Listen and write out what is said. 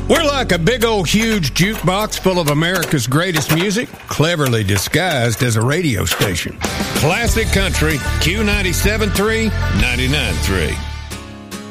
We're like a big old huge jukebox full of America's greatest music, cleverly disguised as a radio station. Classic Country, Q97.3, 99.3.